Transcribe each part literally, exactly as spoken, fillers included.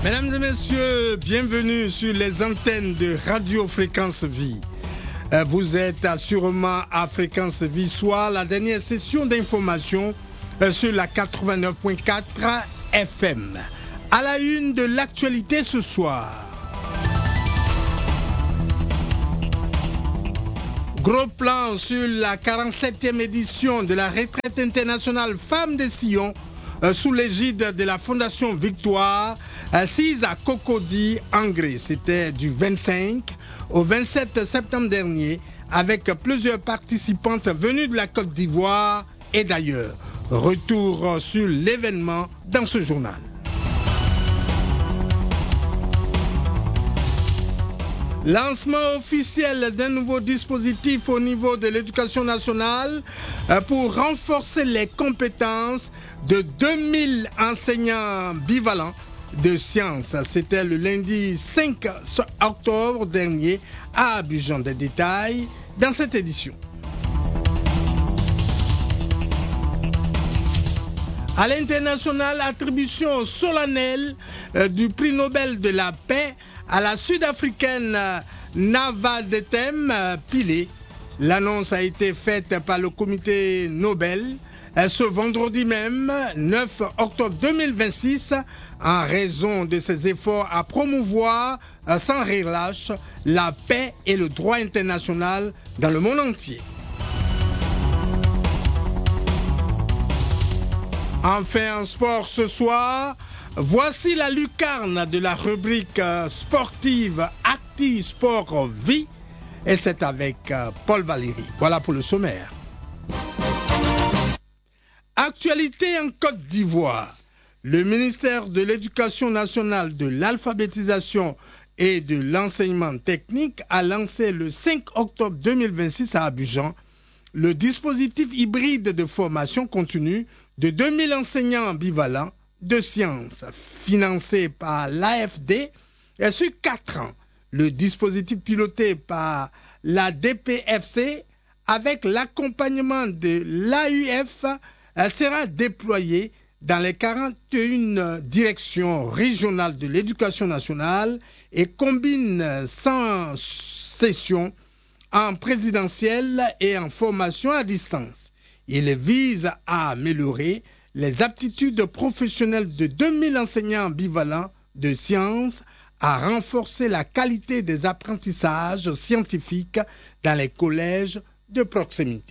Mesdames et messieurs, bienvenue sur les antennes de Radio Fréquence Vie. Vous êtes sûrement à Fréquence Vie, soit la dernière session d'information sur la quatre-vingt-neuf virgule quatre F M. À la une de l'actualité ce soir. Gros plan sur la quarante-septième édition de la retraite internationale Femmes de Sion sous l'égide de la Fondation Victoire, assise à Cocody, en Grèce. C'était du vingt-cinq au vingt-sept septembre dernier, avec plusieurs participantes venues de la Côte d'Ivoire et d'ailleurs. Retour sur l'événement dans ce journal. Lancement officiel d'un nouveau dispositif au niveau de l'éducation nationale pour renforcer les compétences de deux mille enseignants bivalents de sciences. C'était le lundi cinq octobre dernier à Abidjan. Des détails dans cette édition. À l'international, attribution solennelle euh, du prix Nobel de la paix à la sud-africaine euh, Navadetem euh, Pillay. L'annonce a été faite par le comité Nobel euh, ce vendredi même, neuf octobre deux mille vingt-six, en raison de ses efforts à promouvoir euh, sans relâche la paix et le droit international dans le monde entier. Enfin, en sport ce soir, voici la lucarne de la rubrique sportive Acti Sport Vie, et c'est avec Paul Valéry. Voilà pour le sommaire. Actualité en Côte d'Ivoire. Le ministère de l'Éducation nationale, de l'alphabétisation et de l'enseignement technique a lancé le cinq octobre deux mille vingt-six à Abidjan le dispositif hybride de formation continue de deux mille enseignants ambivalents de sciences, financé par l'A F D et sur quatre ans. Le dispositif piloté par la D P F C avec l'accompagnement de l'A U F sera déployé dans les quarante et une directions régionales de l'éducation nationale et combine cent sessions en présentiel et en formation à distance. Il vise à améliorer les aptitudes professionnelles de deux mille enseignants ambivalents de sciences, à renforcer la qualité des apprentissages scientifiques dans les collèges de proximité.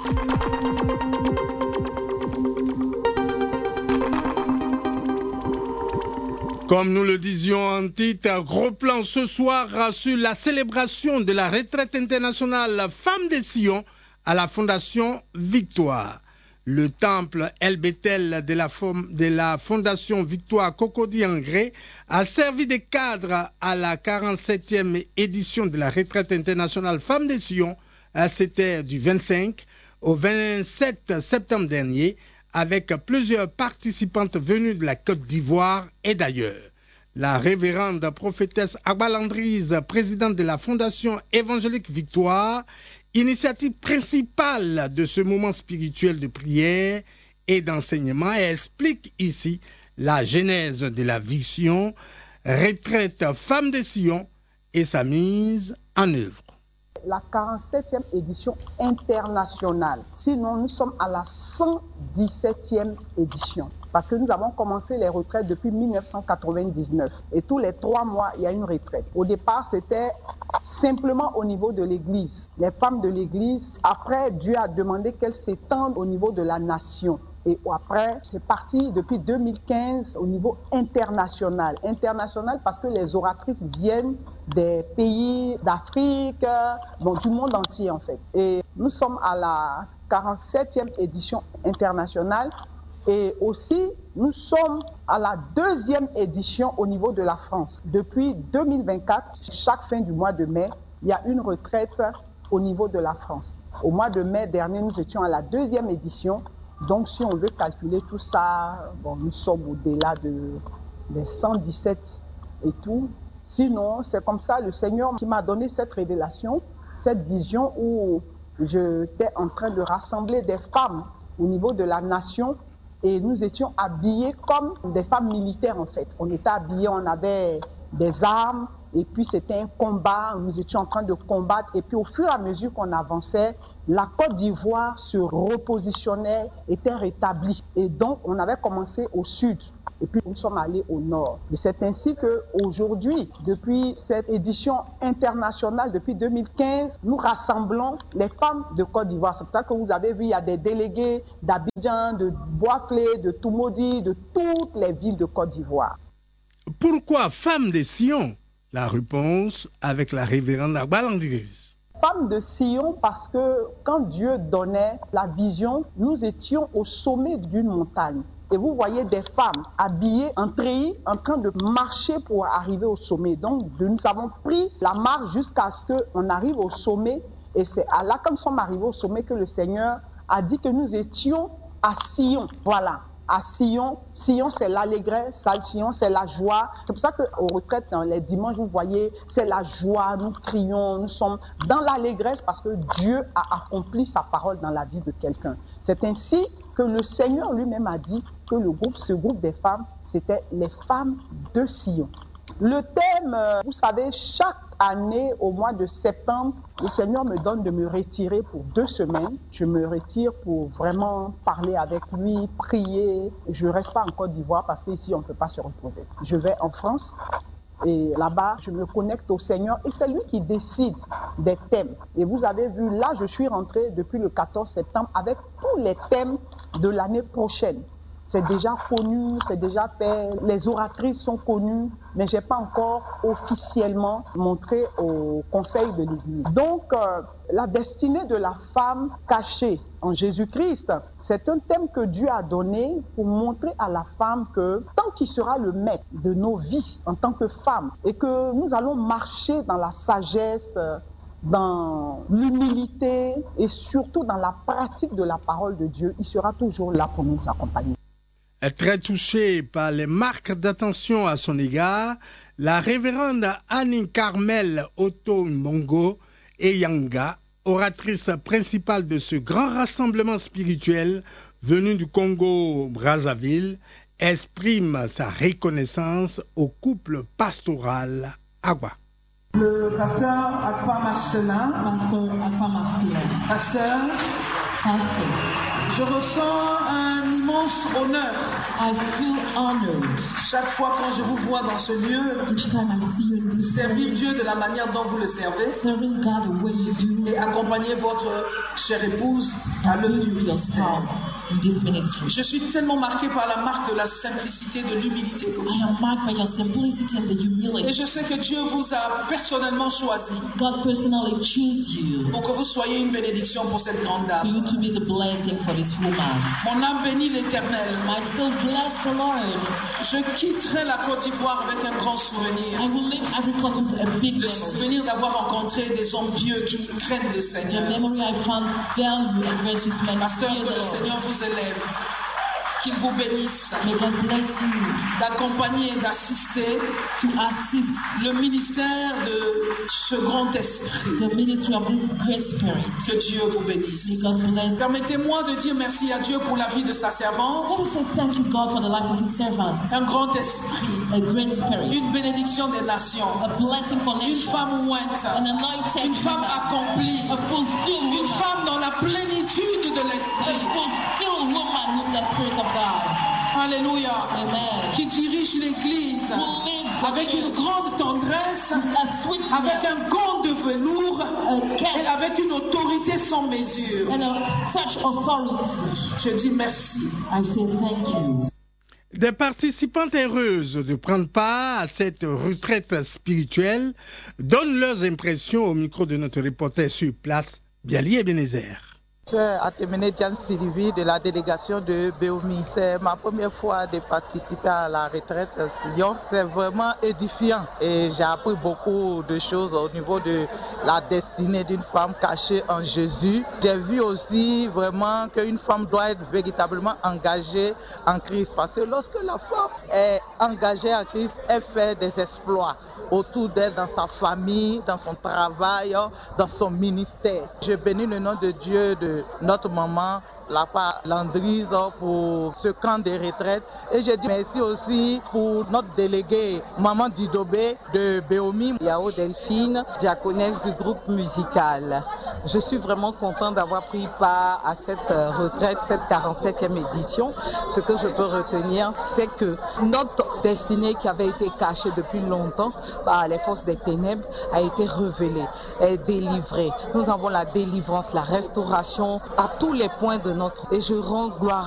Comme nous le disions en titre, gros plan ce soir sur la célébration de la retraite internationale Femmes de Sion à la Fondation Victoire. Le temple El Bethel de la, de la Fondation Victoire Cocody en Grès a servi de cadre à la quarante-septième édition de la retraite internationale Femmes de Sion. C'était du vingt-cinq au vingt-sept septembre dernier, avec plusieurs participantes venues de la Côte d'Ivoire et d'ailleurs. La révérende prophétesse Agbalandrise, présidente de la Fondation évangélique Victoire, initiative principale de ce moment spirituel de prière et d'enseignement, explique ici la genèse de la vision Retraite Femmes de Sion et sa mise en œuvre. La quarante-septième édition internationale. Sinon, nous sommes à la cent dix-septième édition. Parce que nous avons commencé les retraites depuis mille neuf cent quatre-vingt-dix-neuf. Et tous les trois mois, il y a une retraite. Au départ, c'était simplement au niveau de l'Église. Les femmes de l'Église, après, Dieu a demandé qu'elles s'étendent au niveau de la nation. Et après, c'est parti depuis deux mille quinze au niveau international. International parce que les oratrices viennent des pays d'Afrique, bon, du monde entier en fait. Et nous sommes à la quarante-septième édition internationale et aussi nous sommes à la deuxième édition au niveau de la France. Depuis deux mille vingt-quatre, chaque fin du mois de mai, il y a une retraite au niveau de la France. Au mois de mai dernier, nous étions à la deuxième édition. Donc, si on veut calculer tout ça, bon, nous sommes au-delà de, des cent dix-sept et tout. Sinon, c'est comme ça le Seigneur qui m'a donné cette révélation, cette vision où j'étais en train de rassembler des femmes au niveau de la nation et nous étions habillés comme des femmes militaires en fait. On était habillés, on avait des armes et puis c'était un combat, nous étions en train de combattre et puis au fur et à mesure qu'on avançait, la Côte d'Ivoire se repositionnait, était rétablie et donc on avait commencé au sud. Et puis nous sommes allés au nord. Et c'est ainsi qu'aujourd'hui, depuis cette édition internationale, depuis deux mille quinze, nous rassemblons les femmes de Côte d'Ivoire. C'est pour ça que vous avez vu, il y a des délégués d'Abidjan, de Bois-Clé, de Toumaudi, de toutes les villes de Côte d'Ivoire. Pourquoi Femmes de Sion? La réponse avec la révérende Agba Landry-Gris. Femmes de Sion parce que quand Dieu donnait la vision, nous étions au sommet d'une montagne. Et vous voyez des femmes habillées en treillis en train de marcher pour arriver au sommet. Donc nous avons pris la marche jusqu'à ce qu'on arrive au sommet. Et c'est là, quand nous sommes arrivés au sommet, que le Seigneur a dit que nous étions à Sion. Voilà, à Sion. Sion, c'est l'allégresse, Sion, c'est la joie. C'est pour ça qu'aux retraites, dans les dimanches, vous voyez, c'est la joie, nous crions, nous sommes dans l'allégresse parce que Dieu a accompli sa parole dans la vie de quelqu'un. C'est ainsi que le Seigneur lui-même a dit que le groupe, ce groupe des femmes, c'était les femmes de Sion. Le thème, vous savez, chaque année, au mois de septembre, le Seigneur me donne de me retirer pour deux semaines. Je me retire pour vraiment parler avec lui, prier. Je ne reste pas en Côte d'Ivoire parce qu'ici, on ne peut pas se reposer. Je vais en France. Et là-bas, je me connecte au Seigneur et c'est lui qui décide des thèmes. Et vous avez vu, là, je suis rentrée depuis le quatorze septembre avec tous les thèmes de l'année prochaine. C'est déjà connu, c'est déjà fait, les oratrices sont connues, mais je n'ai pas encore officiellement montré au conseil de l'Église. Donc, euh, la destinée de la femme cachée en Jésus-Christ, c'est un thème que Dieu a donné pour montrer à la femme que tant qu'il sera le maître de nos vies en tant que femme et que nous allons marcher dans la sagesse, dans l'humilité et surtout dans la pratique de la parole de Dieu, il sera toujours là pour nous accompagner. Très touchée par les marques d'attention à son égard, la révérende Annie Carmel Otto-Mbongo Eyanga, oratrice principale de ce grand rassemblement spirituel venu du Congo-Brazzaville, exprime sa reconnaissance au couple pastoral Agba. Le pasteur Akwa Marcelin, Pasteur Akwa Marcelin, pasteur, Pastor, je ressens un immense honneur. I feel honored Chaque fois quand je vous vois dans ce lieu, each time I see you in this servir place, Dieu de la manière dont vous le servez serving God the way you do, et accompagner votre chère épouse à l'œuvre du and your ministère. spouse in this ministry. Je suis tellement marqué par la marque de la simplicité, de l'humilité que vous I am marked by your simplicity and the Et humility. je sais que Dieu vous a personnellement choisi God personally choose you pour que vous soyez une bénédiction pour cette grande for dame. you to be the blessing for this woman. Mon âme bénit l'Éternel. My soul bless the Lord. Je quitterai la Côte d'Ivoire avec un grand souvenir. I will leave Ivory Coast with a big Le memory. souvenir d'avoir rencontré des hommes pieux qui craignent le The Seigneur. memory I found value and virtuous men. Pasteur, Fear que the le Lord. Seigneur vous élève, qu'il vous bénisse, May God bless you d'accompagner et d'assister to assist le ministère de ce grand esprit. the ministry of this great spirit. Que Dieu vous May bénisse. God bless. Permettez-moi de dire merci à Dieu pour la vie de sa servante, Let me say thank you, God, for the life of His servant. un grand esprit, A great spirit. une bénédiction des nations, A blessing for une nations. femme ointe, An anointed une femme woman. accomplie, A fulfilled une woman. femme dans la plénitude de A l'esprit. fulfilled woman with the Spirit of God. Alléluia. Amen. Qui dirige l'Église Who leads the avec une church. grande tendresse, A sweetness. avec un gant de velours A et cat. avec une autorité sans mesure. And a such authority. Je dis merci. I say thank you. Des participantes heureuses de prendre part à cette retraite spirituelle donnent leurs impressions au micro de notre reporter sur place, Biali Ebenezer. Je suis Atemene Diane Sylvie de la délégation de Béomi. C'est ma première fois de participer à la retraite à Sion. C'est vraiment édifiant et j'ai appris beaucoup de choses au niveau de la destinée d'une femme cachée en Jésus. J'ai vu aussi vraiment qu'une femme doit être véritablement engagée en Christ parce que lorsque la femme est engagée en Christ, elle fait des exploits autour d'elle, dans sa famille, dans son travail, dans son ministère. Je bénis le nom de Dieu de notre maman la part Landrise pour ce camp de retraite. Et je dis merci aussi pour notre déléguée Maman Didobé de Béomi. Yao Delphine, diaconesse du groupe musical. Je suis vraiment content d'avoir pris part à cette retraite, cette quarante-septième édition. Ce que je peux retenir, c'est que notre destinée qui avait été cachée depuis longtemps par les forces des ténèbres a été révélée, est délivrée. Nous avons la délivrance, la restauration à tous les points de notre... Et je rends gloire